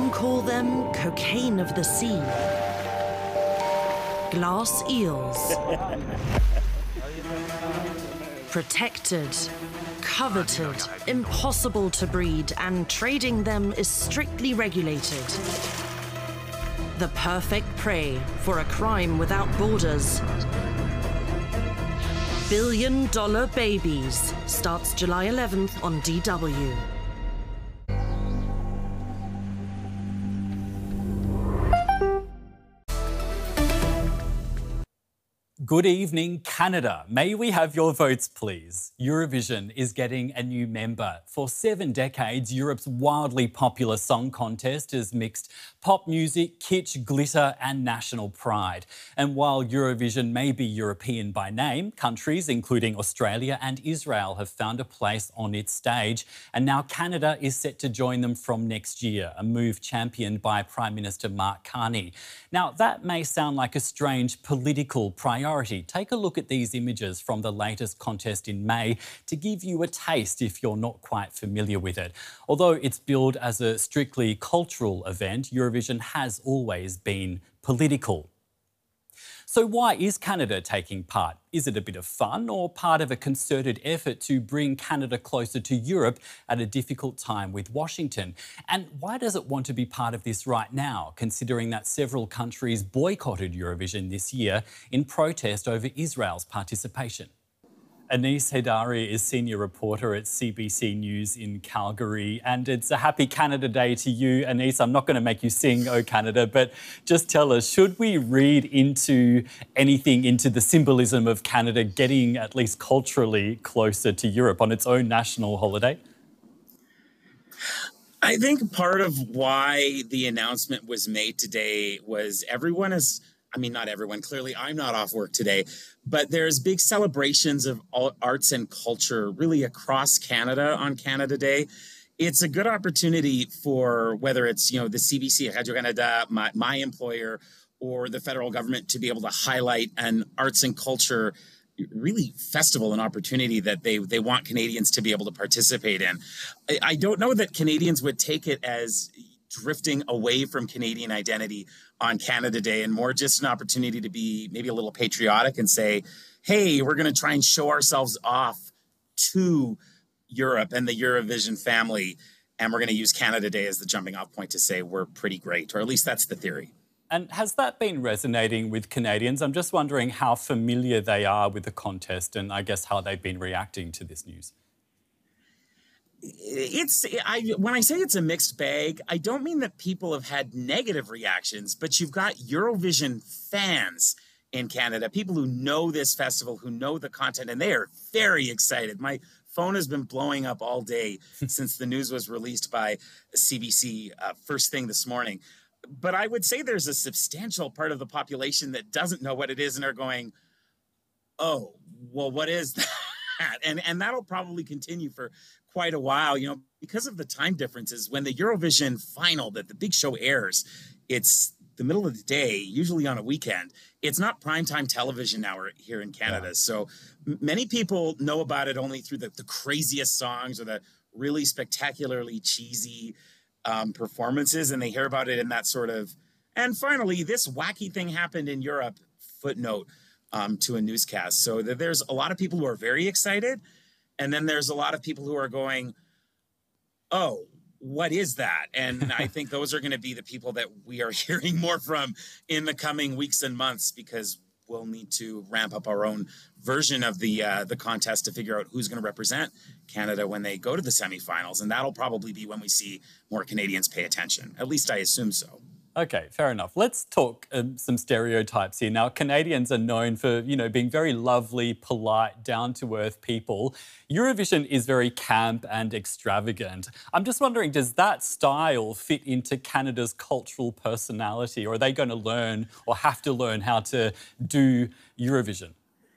Some call them cocaine of the sea, glass eels. Protected, coveted, impossible to breed, and trading them is strictly regulated. The perfect prey for a crime without borders. Billion Dollar Babies starts July 11th on DW. Good evening, Canada. May we have your votes, please? Eurovision is getting a new member. For 7 decades, Europe's wildly popular song contest has mixed pop music, kitsch, glitter and national pride. And while Eurovision may be European by name, countries including Australia and Israel have found a place on its stage. And now Canada is set to join them from next year, a move championed by Prime Minister Mark Carney. Now, that may sound like a strange political priority. Take a look at these images from the latest contest in May to give you a taste if you're not quite familiar with it. Although it's billed as a strictly cultural event, Eurovision has always been political. So why is Canada taking part? Is it a bit of fun or part of a concerted effort to bring Canada closer to Europe at a difficult time with Washington? And why does it want to be part of this right now, considering that several countries boycotted Eurovision this year in protest over Israel's participation? Anis Heydari is senior reporter at CBC News in Calgary, and it's a happy Canada Day to you, Anis. I'm not going to make you sing "Oh Canada," but just tell us, should we read into anything into the symbolism of Canada getting at least culturally closer to Europe on its own national holiday? I think part of why the announcement was made today was not everyone, clearly I'm not off work today, but there's big celebrations of arts and culture really across Canada on Canada Day. It's a good opportunity for whether it's, the CBC, Radio Canada, my employer, or the federal government to be able to highlight an arts and culture really festival, an opportunity that they want Canadians to be able to participate in. I don't know that Canadians would take it as drifting away from Canadian identity on Canada Day and more just an opportunity to be maybe a little patriotic and say, hey, we're going to try and show ourselves off to Europe and the Eurovision family. And we're going to use Canada Day as the jumping off point to say we're pretty great, or at least that's the theory. And has that been resonating with Canadians? I'm just wondering how familiar they are with the contest and I guess how they've been reacting to this news. When I say it's a mixed bag, I don't mean that people have had negative reactions, but you've got Eurovision fans in Canada, people who know this festival, who know the content, and they are very excited. My phone has been blowing up all day since the news was released by CBC first thing this morning. But I would say there's a substantial part of the population that doesn't know what it is and are going, oh, well, what is that? And that'll probably continue for quite a while, because of the time differences. When the Eurovision final, that the big show airs, it's the middle of the day, usually on a weekend. It's not primetime television now here in Canada. Yeah. So many people know about it only through the craziest songs or the really spectacularly cheesy performances, and they hear about it in that sort of, and finally, this wacky thing happened in Europe, footnote to a newscast. So there's a lot of people who are very excited, and then there's a lot of people who are going, oh, what is that? And I think those are going to be the people that we are hearing more from in the coming weeks and months, because we'll need to ramp up our own version of the contest to figure out who's going to represent Canada when they go to the semifinals. And that'll probably be when we see more Canadians pay attention. At least I assume so. Okay, fair enough. Let's talk some stereotypes here. Now, Canadians are known for, being very lovely, polite, down-to-earth people. Eurovision is very camp and extravagant. I'm just wondering, does that style fit into Canada's cultural personality, or are they going to learn or have to learn how to do Eurovision?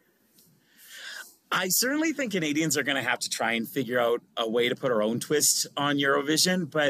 I certainly think Canadians are going to have to try and figure out a way to put our own twist on Eurovision, but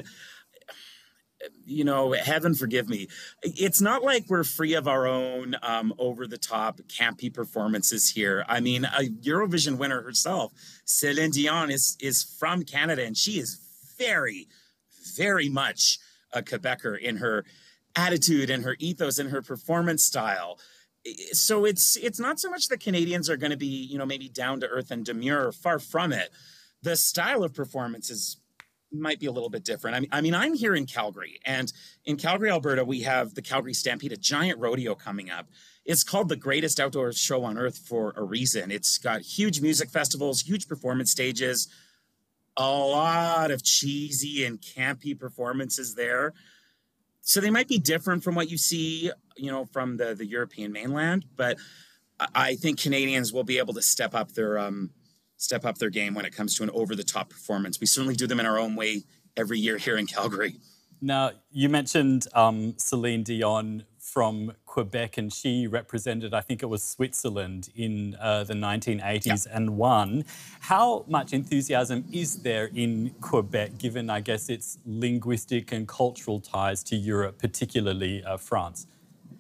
heaven forgive me, it's not like we're free of our own over-the-top campy performances here. I mean, a Eurovision winner herself, Celine Dion, is from Canada, and she is very, very much a Quebecer in her attitude and her ethos and her performance style. So it's not so much that Canadians are going to be, maybe down to earth and demure. Far from it. The style of performances might be a little bit different. I mean, I'm here in Calgary, and in Calgary, Alberta, we have the Calgary Stampede, a giant rodeo coming up. It's called the greatest outdoor show on earth for a reason. It's got huge music festivals, huge performance stages, a lot of cheesy and campy performances there. So they might be different from what you see, from the European mainland, but I think Canadians will be able to step up their game when it comes to an over-the-top performance. We certainly do them in our own way every year here in Calgary. Now, you mentioned Celine Dion from Quebec, and she represented, I think it was Switzerland in the 1980s and won. How much enthusiasm is there in Quebec, given, I guess, its linguistic and cultural ties to Europe, particularly France?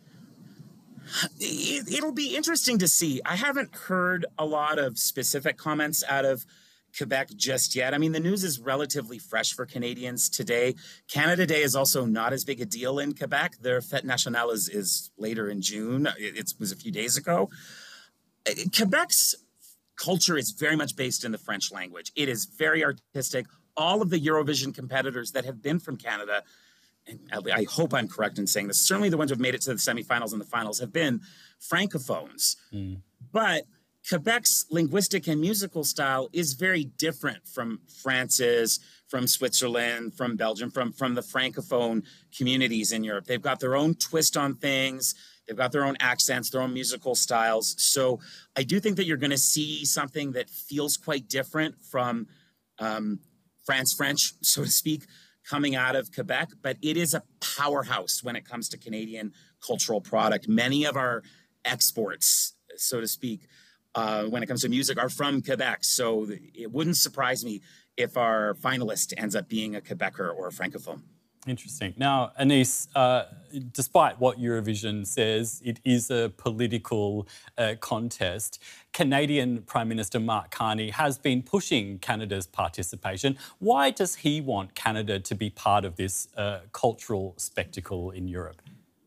It'll be interesting to see. I haven't heard a lot of specific comments out of Quebec just yet. I mean, the news is relatively fresh for Canadians today. Canada Day is also not as big a deal in Quebec. Their Fête Nationale is later in June. It was a few days ago. Quebec's culture is very much based in the French language. It is very artistic. All of the Eurovision competitors that have been from Canada, and I hope I'm correct in saying this, certainly the ones who have made it to the semifinals and the finals have been Francophones. But Quebec's linguistic and musical style is very different from France's, from Switzerland, from Belgium, from the Francophone communities in Europe. They've got their own twist on things. They've got their own accents, their own musical styles. So I do think that you're going to see something that feels quite different from France French, so to speak, coming out of Quebec. But it is a powerhouse when it comes to Canadian cultural product. Many of our exports, so to speak, when it comes to music, are from Quebec. So it wouldn't surprise me if our finalist ends up being a Quebecer or a Francophone. Interesting. Now, Anis, despite what Eurovision says, it is a political contest. Canadian Prime Minister Mark Carney has been pushing Canada's participation. Why does he want Canada to be part of this cultural spectacle in Europe?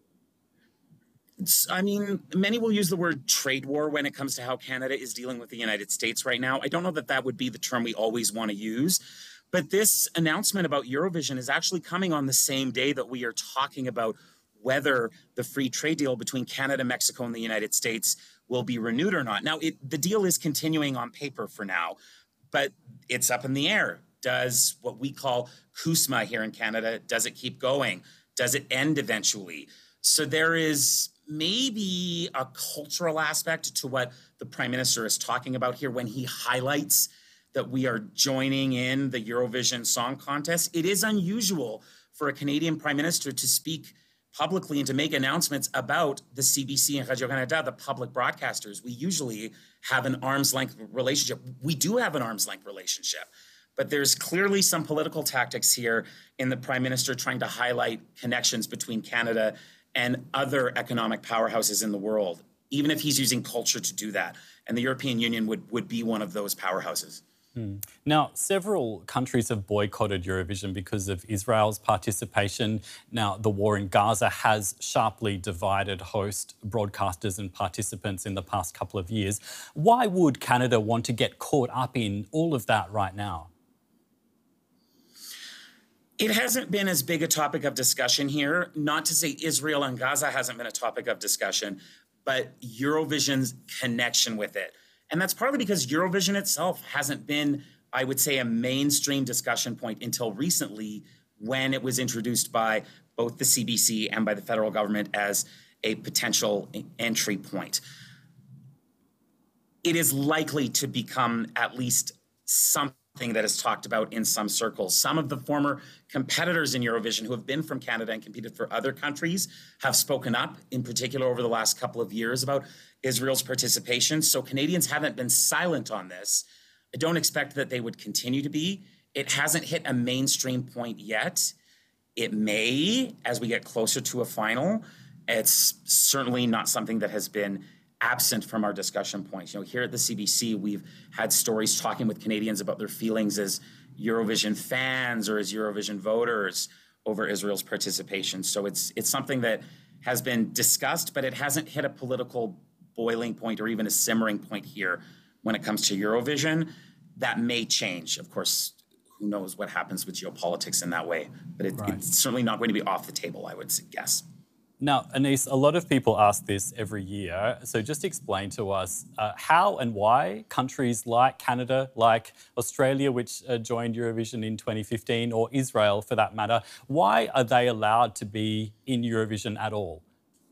I mean, many will use the word trade war when it comes to how Canada is dealing with the United States right now. I don't know that that would be the term we always want to use, but this announcement about Eurovision is actually coming on the same day that we are talking about whether the free trade deal between Canada, Mexico, and the United States will be renewed or not. Now, the deal is continuing on paper for now, but it's up in the air. Does what we call CUSMA here in Canada, does it keep going? Does it end eventually? So there is maybe a cultural aspect to what the Prime Minister is talking about here when he highlights that we are joining in the Eurovision Song Contest. It is unusual for a Canadian Prime Minister to speak publicly and to make announcements about the CBC and Radio-Canada, the public broadcasters. We usually have an arm's length relationship. We do have an arm's length relationship, but there's clearly some political tactics here in the Prime Minister trying to highlight connections between Canada and other economic powerhouses in the world, even if he's using culture to do that. And the European Union would be one of those powerhouses. Now, several countries have boycotted Eurovision because of Israel's participation. Now, the war in Gaza has sharply divided host broadcasters and participants in the past couple of years. Why would Canada want to get caught up in all of that right now? It hasn't been as big a topic of discussion here. Not to say Israel and Gaza hasn't been a topic of discussion, but Eurovision's connection with it. And that's partly because Eurovision itself hasn't been, I would say, a mainstream discussion point until recently when it was introduced by both the CBC and by the federal government as a potential entry point. It is likely to become at least something that is talked about in some circles. Some of the former competitors in Eurovision who have been from Canada and competed for other countries have spoken up, in particular over the last couple of years, about Israel's participation. So Canadians haven't been silent on this. I don't expect that they would continue to be. It hasn't hit a mainstream point yet. It may as we get closer to a final. It's certainly not something that has been absent from our discussion points. Here at the CBC, we've had stories talking with Canadians about their feelings as Eurovision fans or as Eurovision voters, over Israel's participation. So it's something that has been discussed, but it hasn't hit a political boiling point or even a simmering point here when it comes to Eurovision. That may change. Of course, who knows what happens with geopolitics in that way, but it's certainly not going to be off the table, I would guess. Now, Anis, a lot of people ask this every year. So just explain to us how and why countries like Canada, like Australia, which joined Eurovision in 2015, or Israel for that matter, why are they allowed to be in Eurovision at all?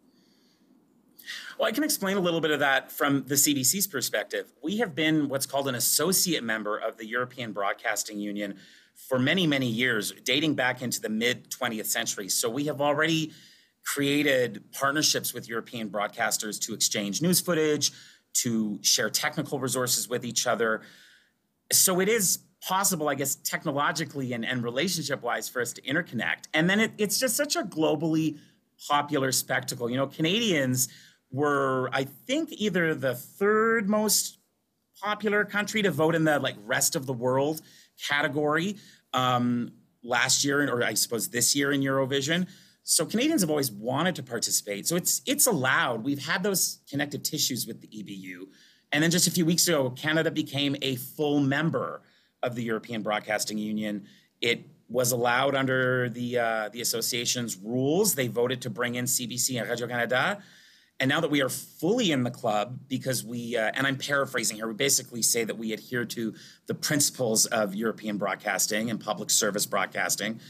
Well, I can explain a little bit of that from the CBC's perspective. We have been what's called an associate member of the European Broadcasting Union for many, many years, dating back into the mid-20th century. So we have already created partnerships with European broadcasters to exchange news footage, to share technical resources with each other. So it is possible, I guess, technologically and relationship-wise for us to interconnect. And then it's just such a globally popular spectacle. You know, Canadians were, I think, either the third most popular country to vote in the rest of the world category last year, or I suppose this year in Eurovision. So Canadians have always wanted to participate. So it's allowed. We've had those connective tissues with the EBU. And then just a few weeks ago, Canada became a full member of the European Broadcasting Union. It was allowed under the association's rules. They voted to bring in CBC and Radio-Canada. And now that we are fully in the club, because we, and I'm paraphrasing here, we basically say that we adhere to the principles of European broadcasting and public service broadcasting.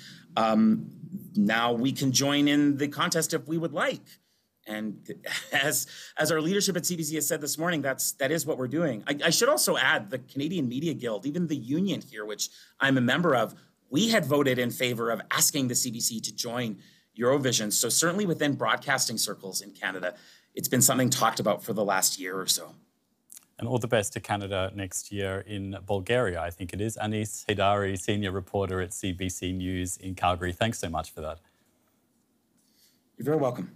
Now we can join in the contest if we would like. And as our leadership at CBC has said this morning, that is what we're doing. I should also add the Canadian Media Guild, even the union here, which I'm a member of, we had voted in favor of asking the CBC to join Eurovision. So certainly within broadcasting circles in Canada, it's been something talked about for the last year or so. And all the best to Canada next year in Bulgaria, I think it is. Anis Heydari, senior reporter at CBC News in Calgary. Thanks so much for that. You're very welcome.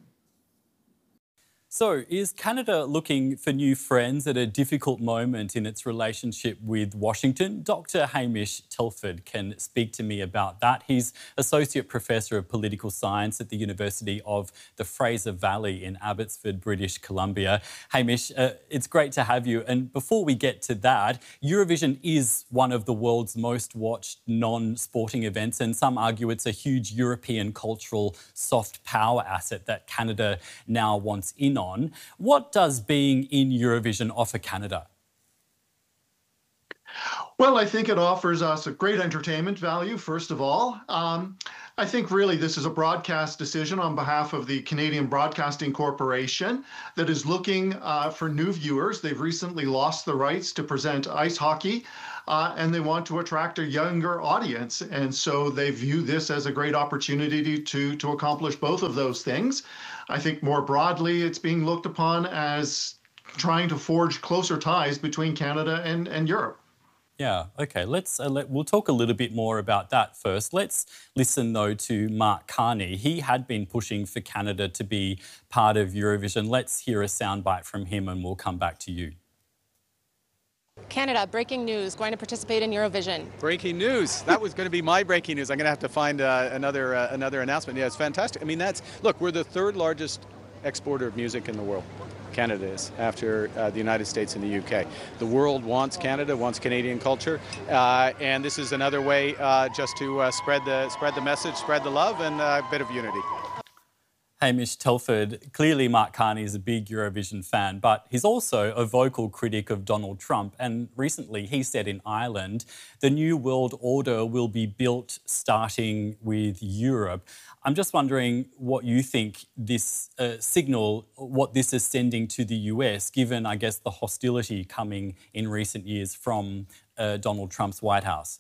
So, is Canada looking for new friends at a difficult moment in its relationship with Washington? Dr. Hamish Telford can speak to me about that. He's Associate Professor of Political Science at the University of the Fraser Valley in Abbotsford, British Columbia. Hamish, it's great to have you. And before we get to that, Eurovision is one of the world's most watched non-sporting events, and some argue it's a huge European cultural soft power asset that Canada now wants in on. What does being in Eurovision offer Canada? Well, I think it offers us a great entertainment value, first of all. I think really this is a broadcast decision on behalf of the Canadian Broadcasting Corporation that is looking for new viewers. They've recently lost the rights to present ice hockey, and they want to attract a younger audience. And so they view this as a great opportunity to accomplish both of those things. I think more broadly, it's being looked upon as trying to forge closer ties between Canada and Europe. Yeah, OK. We'll talk a little bit more about that first. Let's listen, though, to Mark Carney. He had been pushing for Canada to be part of Eurovision. Let's hear a soundbite from him and we'll come back to you. Canada, breaking news, going to participate in Eurovision. Breaking news. That was going to be my breaking news. I'm going to have to find another announcement. Yeah, it's fantastic. I mean, look, we're the third largest exporter of music in the world. Canada is, after the United States and the UK. The world wants Canada, wants Canadian culture, and this is another way just to spread the message, spread the love, and a bit of unity. Hamish Telford, clearly Mark Carney is a big Eurovision fan, but he's also a vocal critic of Donald Trump. And recently he said in Ireland, the new world order will be built starting with Europe. I'm just wondering what you think this signal, what this is sending to the US, given, I guess, the hostility coming in recent years from Donald Trump's White House.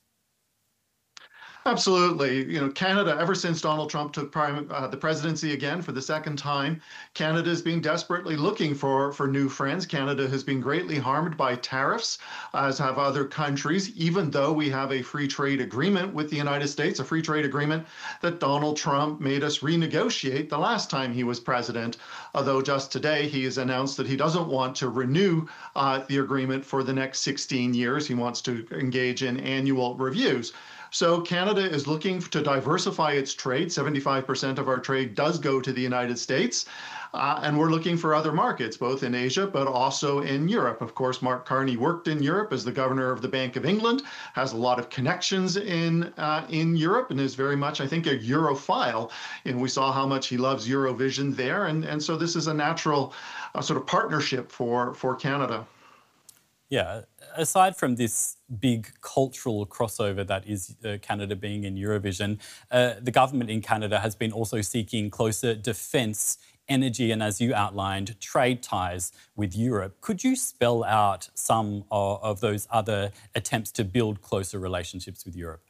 Absolutely. You know, Canada, ever since Donald Trump took the presidency again for the second time, Canada has been desperately looking for new friends. Canada has been greatly harmed by tariffs, as have other countries, even though we have a free trade agreement with the United States, a free trade agreement that Donald Trump made us renegotiate the last time he was president. Although just today he has announced that he doesn't want to renew the agreement for the next 16 years. He wants to engage in annual reviews. So Canada is looking to diversify its trade. 75% of our trade does go to the United States. And we're looking for other markets, both in Asia, but also in Europe. Of course, Mark Carney worked in Europe as the governor of the Bank of England, has a lot of connections in Europe, and is very much, I think, a Europhile. And we saw how much he loves Eurovision there. And so this is a natural sort of partnership for Canada. Yeah, aside from this big cultural crossover that is Canada being in Eurovision, the government in Canada has been also seeking closer defence, energy and, as you outlined, trade ties with Europe. Could you spell out some of those other attempts to build closer relationships with Europe?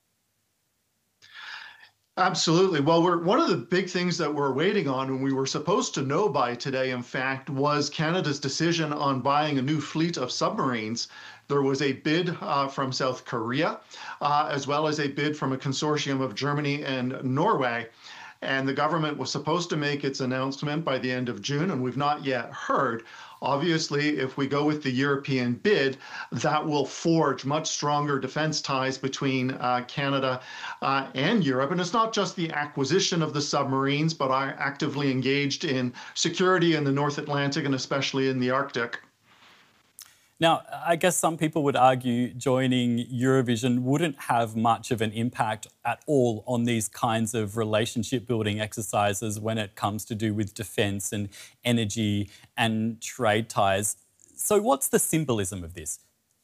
Absolutely. Well, one of the big things that we're waiting on, and we were supposed to know by today, in fact, was Canada's decision on buying a new fleet of submarines. There was a bid from South Korea, as well as a bid from a consortium of Germany and Norway. And the government was supposed to make its announcement by the end of June, and we've not yet heard. Obviously, if we go with the European bid, that will forge much stronger defense ties between Canada and Europe. And it's not just the acquisition of the submarines, but are actively engaged in security in the North Atlantic and especially in the Arctic. Now, I guess some people would argue joining Eurovision wouldn't have much of an impact at all on these kinds of relationship-building exercises when it comes to do with defence and energy and trade ties. So what's the symbolism of this?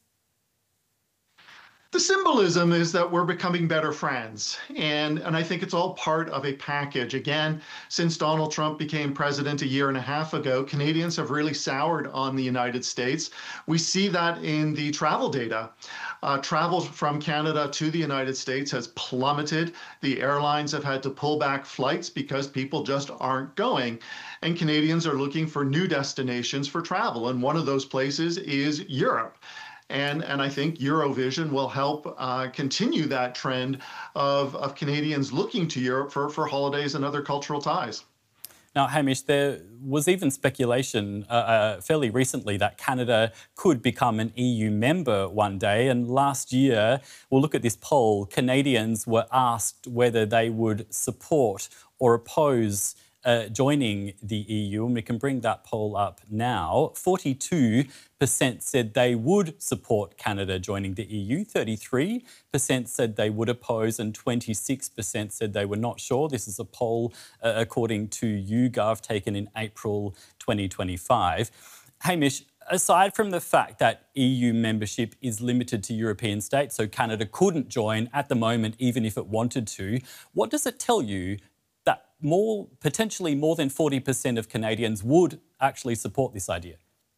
The symbolism is that we're becoming better friends, and I think it's all part of a package. Again, since Donald Trump became president a year and a half ago, Canadians have really soured on the United States. We see that in the travel data. Travel from Canada to the United States has plummeted. The airlines have had to pull back flights because people just aren't going. And Canadians are looking for new destinations for travel, and one of those places is Europe. And I think Eurovision will help continue that trend of Canadians looking to Europe for holidays and other cultural ties. Now, Hamish, there was even speculation fairly recently that Canada could become an EU member one day. And last year, we'll look at this poll, Canadians were asked whether they would support or oppose joining the EU, and we can bring that poll up now. 42% said they would support Canada joining the EU, 33% said they would oppose, and 26% said they were not sure. This is a poll according to YouGov taken in April 2025. Hamish, aside from the fact that EU membership is limited to European states, so Canada couldn't join at the moment even if it wanted to, what does it tell you that potentially more than 40% of Canadians would actually support this idea?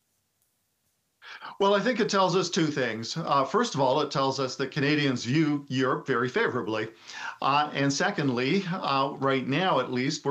Well, I think it tells us two things. First of all, it tells us that Canadians view Europe very favorably. And secondly, right now at least,